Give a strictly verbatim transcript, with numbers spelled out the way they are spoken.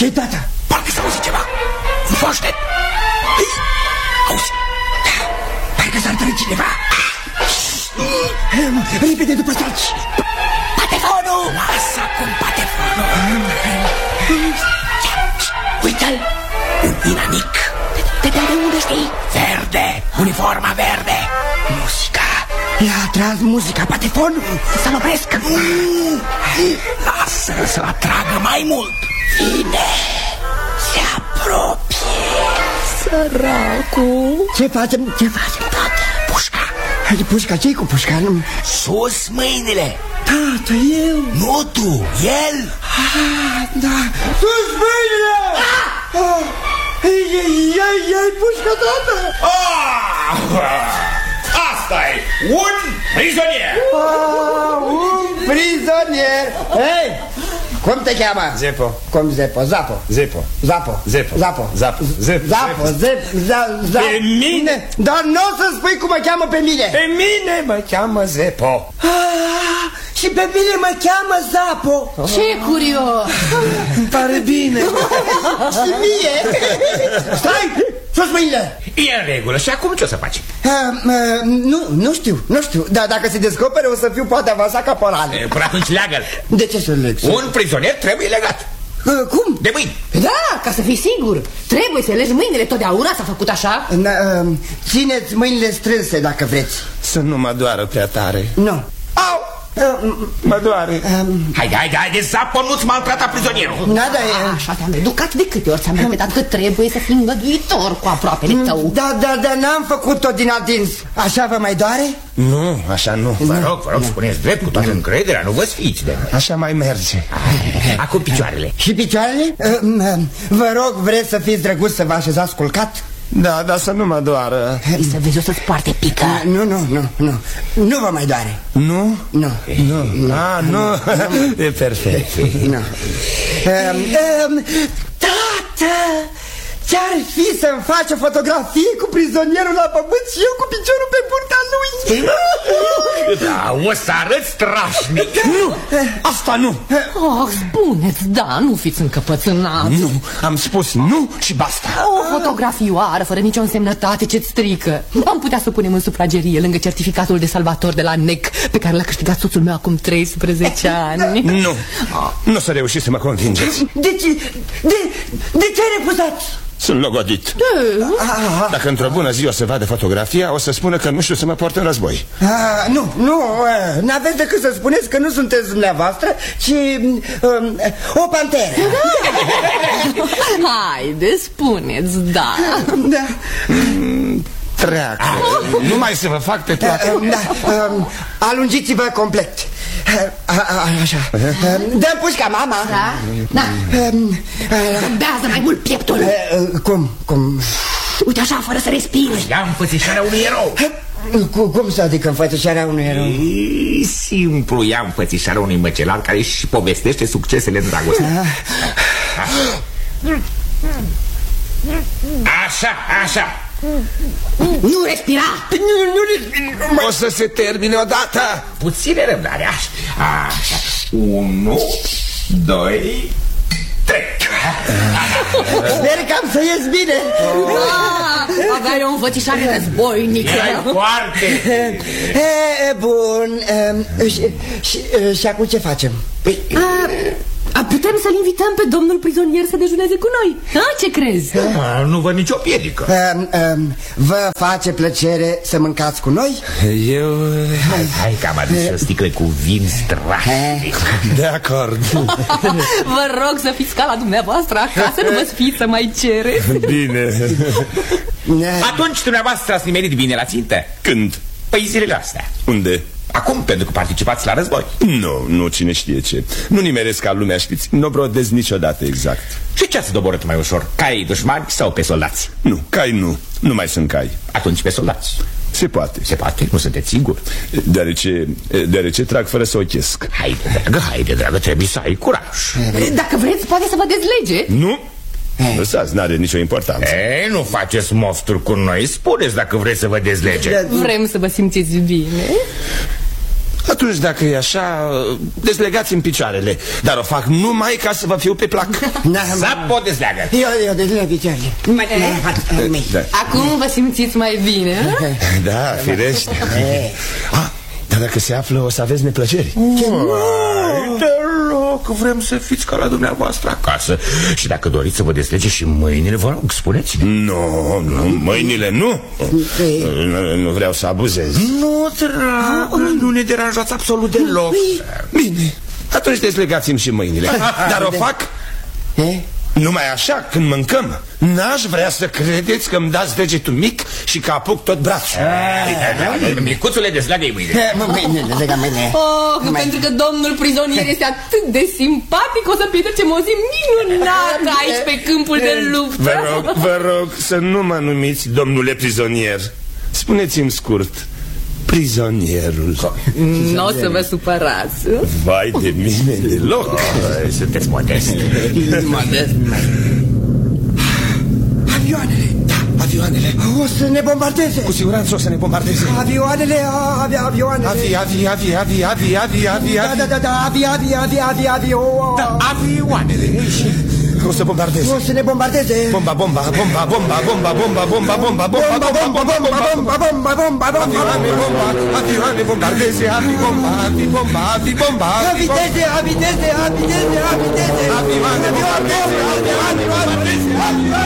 Ce-i, tata? Parcă s-a auzit ceva. Un foștet. Auzi? Parcă s-ar trăi cineva. Repede după saci. Patefonul! Lasă acum patefonul. Uite-l! Un inamic. De, de, de unde știi? Verde. Uniforma verde. Muzica. I-a atras muzica, patefonul. Să-l opresc. Lasă-l să-l atragă mai mult. Vine. Se apropie. Săracul. Ce facem? Ce facem, tata? Pușca. Pușca, ce-i cu pușca? Sus mâinile. Tata, eu? Nu tu, el. Ah, da. Sus mâinile! Ah! Ah! Ia-i pușca, tata! Ah! Asta-i un prizonier. Ah, un prizonier. Hei, cum te cheamă? Zepo. Cum Zepo? Zapo. Zepo. Zapo. Zepo. Zapo. Zapo. Zepo. Zapo. Zepo. Zapo. Pe mine? Dar nu o să spui cum mă cheamă pe mine. Pe mine mă cheamă Zepo. Ah, și pe mine mă cheamă Zapo. Ce curios. Îmi pare bine. Și mie. Stai, sus mâinile. E în regulă. Și acum ce o să faci? Uh, uh, nu, nu știu, nu știu. Dar dacă se descopere o să fiu poate avansat caporal. Până atunci leagă-l. De ce să-l leg? Un prizonier trebuie legat. Uh, cum? De mâini. Da, ca să fii sigur. Trebuie să legi mâinile, totdeauna s-a făcut așa. Uh, uh, țineți mâinile strânse dacă vreți. Să nu mă doară prea tare. Nu. Au! Uh, mă doare. Um, Haide, haide, haide, Zapo, nu-ți maltrata prizonierul. Da, da, e... Așa te-am educat, de câte ori ți-am repetat că trebuie să fii îngăduitor cu aproapele tău. Da, da, da, n-am făcut-o din adins. Așa vă mai doare? Nu, așa nu. Vă rog, vă rog, spuneți drept, cu toată încrederea, nu vă sfiți de noi. Așa mai merge. Acum picioarele. Și picioarele? Uh, uh, vă rog, vreți să fiți drăguți să vă așezați culcat? Da, dar să nu mă doară. Să vezi, o să-ți poarte pică. Nu, nu, nu, nu. Nu vă mai doare. Nu? Nu. Nu. Ah, nu. E perfect. Nu. Um, um, tată! Ce-ar fi să-mi faci o fotografie cu prizonierul la pământ și eu cu piciorul pe burta lui? Da, o să arăți strașnic. Nu, asta nu. Oh, spuneți, da, nu fiți încăpățânat. Nu, am spus nu și basta. O fotografioară fără nicio însemnătate ce-ți strică. Am putea să punem în sufragerie lângă certificatul de salvator de la N E C pe care l-a câștigat soțul meu acum treisprezece ani. Nu, nu o să reușiți să mă convingeți. De ce? De, de ce ai refuzat? Sunt logodit. Da. Dacă într-o bună zi o să vadă fotografia, o să spună că nu știu să mă port în război. A, nu, nu, n-aveți decât să spuneți că nu sunteți dumneavoastră, ci um, o panteră. Haide, spuneți, da. Da. Mm, treacă. Numai să vă fac pe toate. Da, um, alungiți-vă complet. A, a, așa. Dă-mi pușca, mama. Da? Da. Um, Bează mai mult pieptul. uh, Cum, cum? Uite așa, fără să respiri. Ia înfățișarea unui erou. Cum, cum să adică înfățișarea unui erou? E simplu, ia înfățișarea unui măcelar care își povestește succesele în dragoste. Așa, așa. Nu respira. O să se termine odată. Puține răbdare. Așa, așa. Unu, doi, trei. Sper că am să ies bine. Ah, aveai o înfățișare războinică. Erai foarte. E, bun. um, și, și, și acum ce facem? Păi, A, putem să-l invităm pe domnul prizonier să dejuneze cu noi. Ha, ce crezi? a, nu văd nicio piedică. Um, um, vă face plăcere să mâncați cu noi? Eu... Hai, hai că am adus o sticlă cu vin strașnic. De acord. Vă rog să fiți ca la dumneavoastră acasă, nu vă sfiți să mai cereți. Bine. Atunci dumneavoastră ați nimerit bine la țintă. Când? Păi zilele astea. Unde? Acum, pentru că participați la război. Nu, nu, cine știe ce. Nu nimeresc ca lumea, știți. Nu brodez niciodată exact. Și ce ați doborât mai ușor? Caii dușmani sau pe soldați? Nu, cai nu. Nu mai sunt cai. Atunci pe soldați. Se poate. Se poate? Nu sunteți sigur? Deoarece, deoarece trag fără să ochesc. Haide, dragă, haide, dragă, trebuie să ai curaj. Dacă vreți, poate să vă dezlege. Nu? Lăsați, n-are nicio importanță. Ei, nu faceți mofturi cu noi. Spuneți dacă vreți să vă dezlege. Vrem să vă simțiți bine. Atunci, dacă e așa, dezlegați-mi picioarele. Dar o fac numai ca să vă fiu pe plac. Să pot dezleagă. Eu, eu dezleg picioarele. Acum vă simțiți mai bine? Da, firește. Ah, dar dacă se află, o să aveți neplăceri. Te rog, vrem să fiți ca la dumneavoastră acasă. Și dacă doriți să vă deslege și mâinile, vă rog, spuneți. Nu, nu, mâinile nu. Nu, nu vreau să abuzez. Nu, dragă, nu ne deranjați absolut deloc. Bine, atunci dezlegați-mi și mâinile. Dar o fac numai așa, când mâncăm. N-aș vrea să credeți că îmi dați degetul mic și că apuc tot brațul. Micuțule, dezleagă-i mâinile. Oh, pentru că domnul prizonier este atât de simpatic, o să petrecem o zi minunată aici pe câmpul de luptă. Vă rog, vă rog să nu mă numiți domnule prizonier. Spuneți-mi scurt, prizonierul. Nu o să vă supărați. Vai de mine deloc. Sunteți modest. Modest. Avioanele. Da, avioanele. O să ne bombardeze. Cu siguranță o să ne bombardeze. Avioanele, avi, avioanele. Avi, avi, avi, avi, avi, avi, avi, Da, da, da, da, avi, avi, avi, avi, avi, o... Da, avioanele. O să bombardeze. O să ne bombardeze. Bomba, bomba, bomba, bomba, bomba, bomba, bomba, bomba, bomba, bomba, bomba, bomba, bomba, bomba, bomba, avioane, bomba, avioane, bombardeze, avi, bomba, avi, bomba, avi, bomba, aviteze, aviteze, aviteze, aviteze, avioane, bombardeze, avioane, bombardeze, avioane.